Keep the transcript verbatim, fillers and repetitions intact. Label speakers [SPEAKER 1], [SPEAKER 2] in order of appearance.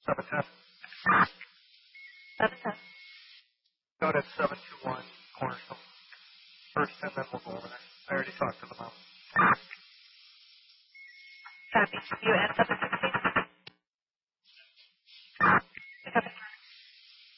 [SPEAKER 1] seven ten.
[SPEAKER 2] seven ten.
[SPEAKER 1] Go to seven two one Cornerstone. First, and then we'll go over there. I already talked to the mom.
[SPEAKER 2] Copy. You at seven sixteen?